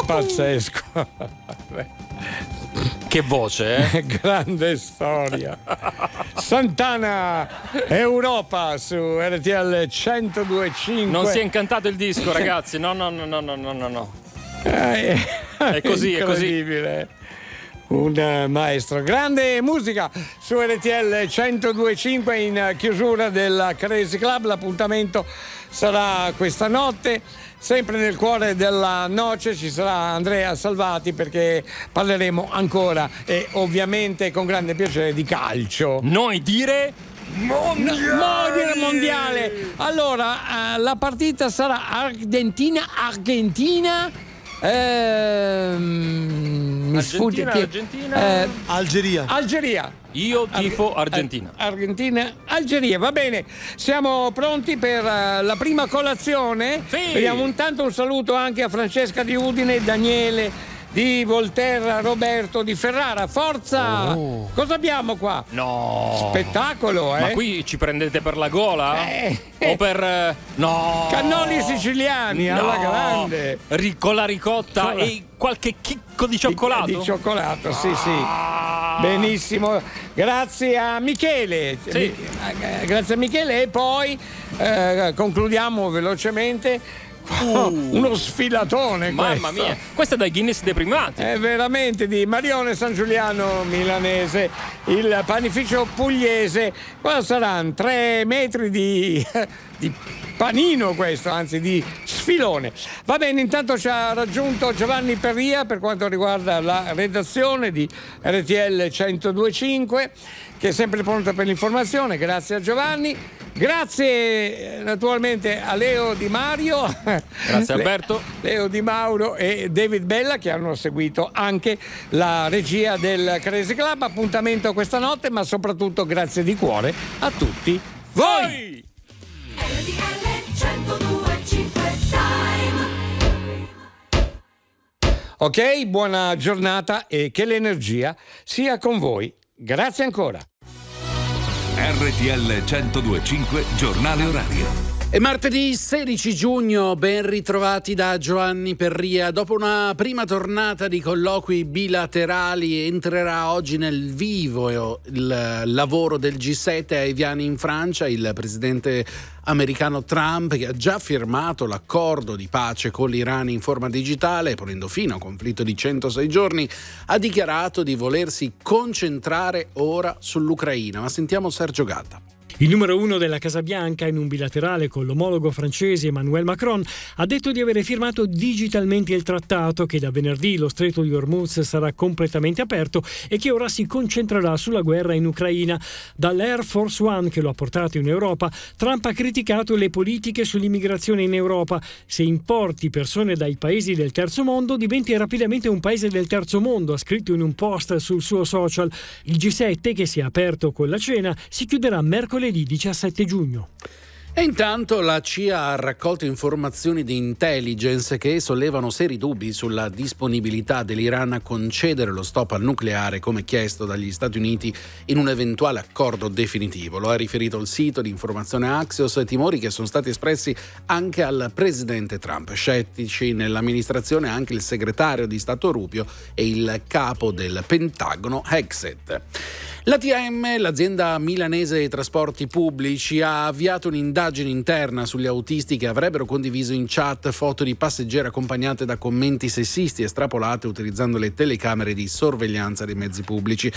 Pazzesco. Che voce, eh? Grande storia. Santana Europa su RTL 102.5. Non si è incantato il disco, ragazzi. No. È così, è così. Incredibile. Un maestro. Grande musica su RTL 102.5 in chiusura del Crazy Club. L'appuntamento sarà questa notte. Sempre nel cuore della noce ci sarà Andrea Salvati, perché parleremo ancora e ovviamente con grande piacere di calcio. Noi dire mondiale. Allora, la partita sarà Argentina. Algeria. Io tifo Argentina. Algeria, va bene. Siamo pronti per la prima colazione? Sì. Vediamo intanto un saluto anche a Francesca di Udine, Daniele di Volterra, Roberto di Ferrara. Forza! Cosa abbiamo qua? No. Spettacolo, Ma qui ci prendete per la gola? O per... no. Cannoli siciliani, alla grande. Con la ricotta e qualche chicco di cioccolato? Di cioccolato, sì. Benissimo. Grazie a Michele. Sì. Grazie a Michele. E poi concludiamo velocemente. Uno sfilatone, mamma mia, questo è dai Guinness dei primati. È veramente di Marione San Giuliano milanese, il panificio pugliese. Qua saranno 3 metri di panino, questo, anzi di sfilone. Va bene, intanto ci ha raggiunto Giovanni Perria per quanto riguarda la redazione di RTL 102.5, che è sempre pronta per l'informazione. Grazie a Giovanni. Grazie naturalmente a Leo Di Mario. Grazie Alberto. Leo Di Mauro e David Bella, che hanno seguito anche la regia del Crazy Club. Appuntamento questa notte, ma soprattutto grazie di cuore a tutti voi. Ok, buona giornata e che l'energia sia con voi. Grazie ancora. RTL 102.5 Giornale Orario. È martedì 16 giugno, ben ritrovati da Giovanni Perria. Dopo una prima tornata di colloqui bilaterali entrerà oggi nel vivo il lavoro del G7 a Evian in Francia. Il presidente americano Trump, che ha già firmato l'accordo di pace con l'Iran in forma digitale, ponendo fine a un conflitto di 106 giorni, ha dichiarato di volersi concentrare ora sull'Ucraina. Ma sentiamo Sergio Gatta. Il numero uno della Casa Bianca, in un bilaterale con l'omologo francese Emmanuel Macron, ha detto di avere firmato digitalmente il trattato, che da venerdì lo stretto di Hormuz sarà completamente aperto e che ora si concentrerà sulla guerra in Ucraina. Dall'Air Force One, che lo ha portato in Europa, Trump ha criticato le politiche sull'immigrazione in Europa. Se importi persone dai paesi del terzo mondo, diventi rapidamente un paese del terzo mondo, ha scritto in un post sul suo social. Il G7, che si è aperto con la cena, si chiuderà mercoledì 17 giugno. E intanto la CIA ha raccolto informazioni di intelligence che sollevano seri dubbi sulla disponibilità dell'Iran a concedere lo stop al nucleare come chiesto dagli Stati Uniti in un eventuale accordo definitivo. Lo ha riferito il sito di informazione Axios, timori che sono stati espressi anche al presidente Trump. Scettici nell'amministrazione anche il segretario di Stato Rubio e il capo del Pentagono Hegseth. L'ATM, l'azienda milanese dei trasporti pubblici, ha avviato un'indagine interna sugli autisti che avrebbero condiviso in chat foto di passeggeri accompagnate da commenti sessisti estrapolate utilizzando le telecamere di sorveglianza dei mezzi pubblici.